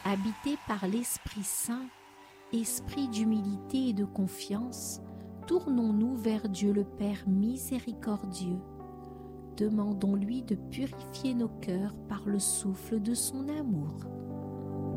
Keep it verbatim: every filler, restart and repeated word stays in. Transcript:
Habités par l'Esprit Saint, esprit d'humilité et de confiance, tournons-nous vers Dieu le Père miséricordieux. Demandons-lui de purifier nos cœurs par le souffle de son amour.